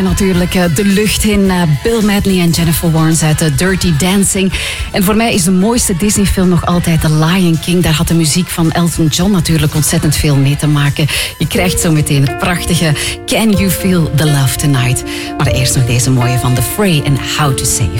Natuurlijk de lucht in. Bill Medley en Jennifer Warnes uit Dirty Dancing. En voor mij is de mooiste Disney-film nog altijd The Lion King. Daar had de muziek van Elton John natuurlijk ontzettend veel mee te maken. Je krijgt zo meteen het prachtige Can You Feel the Love Tonight. Maar eerst nog deze mooie van The Fray en How to Save.